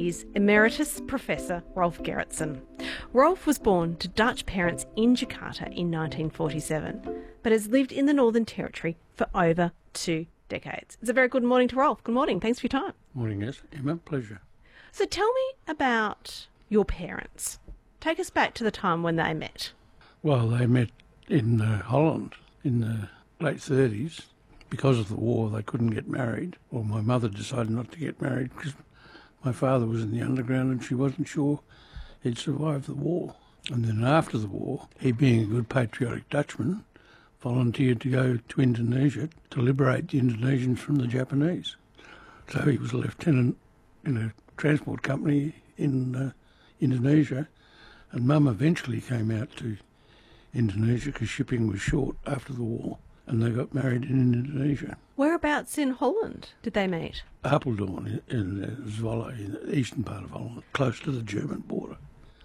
is Emeritus Professor Rolf Gerritsen. Rolf was born to Dutch parents in Jakarta in 1947, but has lived in the Northern Territory for over 2 decades. It's a very good morning to Rolf. Good morning. Thanks for your time. Morning, yes. Emma, pleasure. So tell me about your parents. Take us back to the time when they met. Well, they met in Holland in the late 30s. Because of the war, they couldn't get married. Well, my mother decided not to get married because my father was in the underground and she wasn't sure he'd survive the war. And then after the war, he, being a good patriotic Dutchman, volunteered to go to Indonesia to liberate the Indonesians from the Japanese. So he was a lieutenant in a transport company in Indonesia, and Mum eventually came out to Indonesia because shipping was short after the war, and they got married in Indonesia. Whereabouts in Holland did they meet? Apeldoorn in Zwolle, in the eastern part of Holland, close to the German border.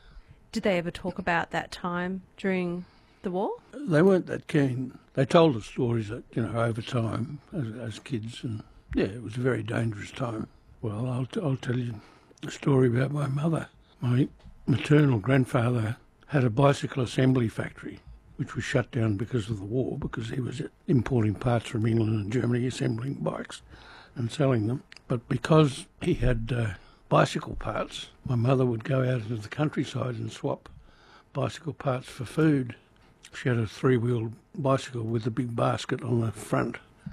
Did they ever talk about that time during the war? They weren't that keen. They told us stories that, over time as kids, and it was a very dangerous time. Well, I'll tell you a story about my mother. My maternal grandfather had a bicycle assembly factory, which was shut down because of the war, because he was importing parts from England and Germany, assembling bikes and selling them. But because he had bicycle parts, my mother would go out into the countryside and swap bicycle parts for food. She had a 3-wheeled bicycle with a big basket on the front.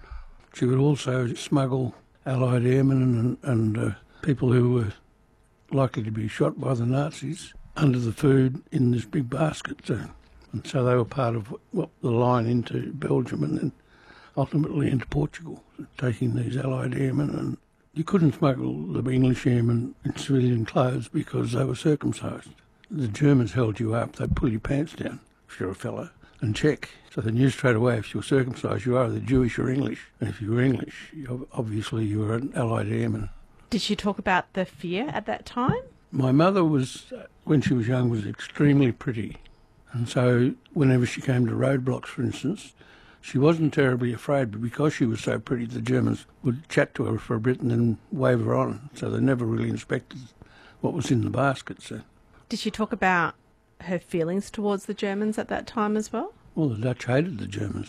She would also smuggle Allied airmen and people who were likely to be shot by the Nazis under the food in this big basket. And so they were part of the line into Belgium and then ultimately into Portugal, taking these Allied airmen. And you couldn't smuggle the English airmen in civilian clothes because they were circumcised. The Germans held you up, they'd pull your pants down if you're a fella and check. So they knew straight away if you were circumcised, you were either Jewish or English. And if you were English, obviously you were an Allied airman. Did she talk about the fear at that time? My mother was, when she was young, was extremely pretty. And so whenever she came to roadblocks, for instance, she wasn't terribly afraid, but because she was so pretty, the Germans would chat to her for a bit and then wave her on. So they never really inspected what was in the basket. So. Did she talk about her feelings towards the Germans at that time as well? Well, the Dutch hated the Germans,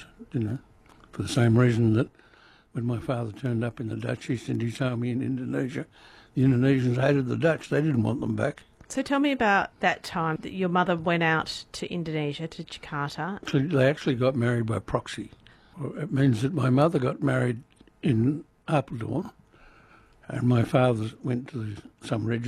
for the same reason that when my father turned up in the Dutch East Indies Army in Indonesia, the Indonesians hated the Dutch. They didn't want them back. So tell me about that time that your mother went out to Indonesia, to Jakarta. They actually got married by proxy. It means that my mother got married in Apeldoorn and my father went to some register